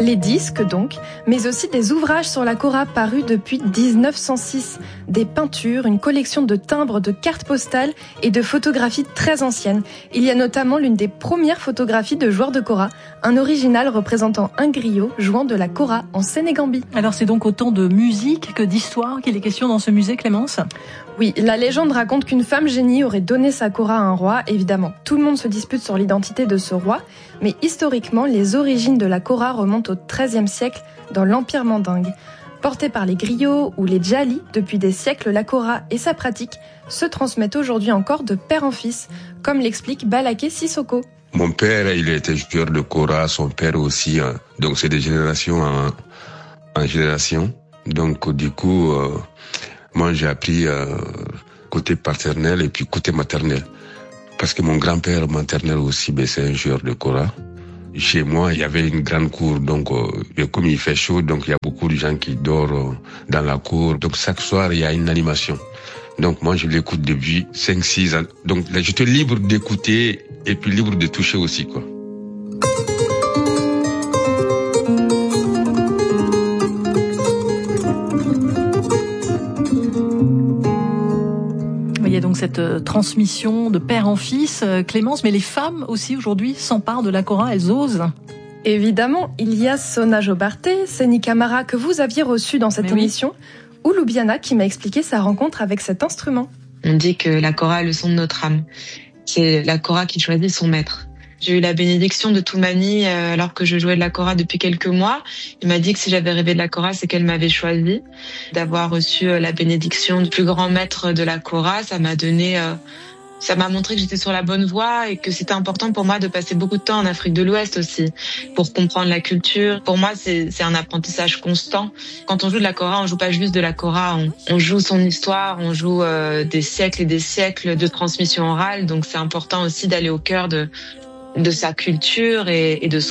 Les disques donc, mais aussi des ouvrages sur la kora parus depuis 1906. Des peintures, une collection de timbres, de cartes postales et de photographies très anciennes. Il y a notamment l'une des premières photographies de joueurs de kora, un original représentant un griot jouant de la kora en Sénégambie. Alors c'est donc autant de musique que d'histoire qu'il est question dans ce musée, Clémence ? Oui, la légende raconte qu'une femme génie aurait donné sa kora à un roi. Évidemment, tout le monde se dispute sur l'identité de ce roi, mais historiquement, les origines de la kora remontent au XIIIe siècle dans l'Empire mandingue. Portée par les griots ou les djalis, depuis des siècles, la kora et sa pratique se transmettent aujourd'hui encore de père en fils, comme l'explique Balaké Sissoko. Mon père, il était joueur de kora, son père aussi, donc c'est de génération en génération. Donc du coup, moi j'ai appris côté paternel et puis côté maternel. Parce que mon grand-père maternel aussi, c'est un joueur de kora. Chez moi, il y avait une grande cour, donc comme il fait chaud, donc il y a beaucoup de gens qui dorment dans la cour. Donc chaque soir, il y a une animation. Donc moi, je l'écoute depuis 5-6 ans. Donc là, j'étais libre d'écouter et puis libre de toucher aussi, quoi. Il y a donc cette transmission de père en fils, Clémence, mais les femmes aussi aujourd'hui s'emparent de la kora, elles osent. Évidemment, il y a Sona Jobarté, Séni Camara que vous aviez reçu dans cette émission, ou Loubiana qui m'a expliqué sa rencontre avec cet instrument. On dit que la kora est le son de notre âme. C'est la kora qui choisit son maître. J'ai eu la bénédiction de Toumani alors que je jouais de la kora depuis quelques mois. Il m'a dit que si j'avais rêvé de la kora, c'est qu'elle m'avait choisi. D'avoir reçu la bénédiction du plus grand maître de la kora, ça m'a montré que j'étais sur la bonne voie et que c'était important pour moi de passer beaucoup de temps en Afrique de l'Ouest aussi pour comprendre la culture. Pour moi, c'est un apprentissage constant. Quand on joue de la kora, on joue pas juste de la kora, on joue son histoire, on joue des siècles et des siècles de transmission orale. Donc c'est important aussi d'aller au cœur de sa culture et de